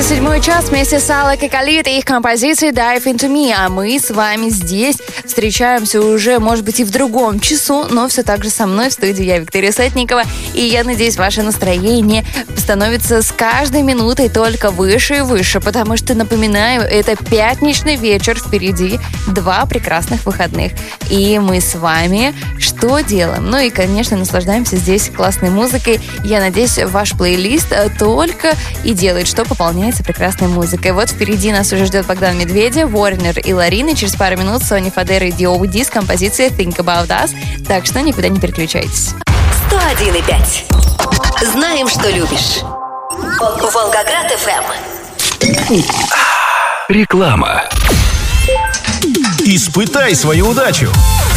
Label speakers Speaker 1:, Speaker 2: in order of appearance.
Speaker 1: Седьмой час вместе с Аллой Коколит и их композицией Dive Into Me. А мы с вами здесь встречаемся уже, может быть, и в другом часу, но все так же со мной в студии я, Виктория Сотникова. И я надеюсь, ваше настроение становится с каждой минутой только выше и выше, потому что, напоминаю, это пятничный вечер, впереди 2 прекрасных выходных. И мы с вами что делаем? Ну и, конечно, наслаждаемся здесь классной музыкой. Я надеюсь, ваш плейлист только и делает, что пополняется прекрасной музыкой. Вот впереди нас уже ждет Богдан Медведев, Warner и Ларина. Через пару минут Сони Фадера и D.O.D. с композицией Think About Us. Так что никуда не переключайтесь.
Speaker 2: 101,5. Знаем, что любишь. Волгоград FM.
Speaker 3: Реклама.
Speaker 4: Испытай свою удачу.